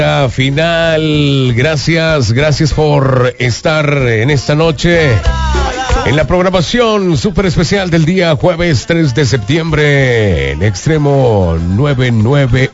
Final, gracias por estar en esta noche en la programación súper especial del día jueves 3 de septiembre en Extremo 99.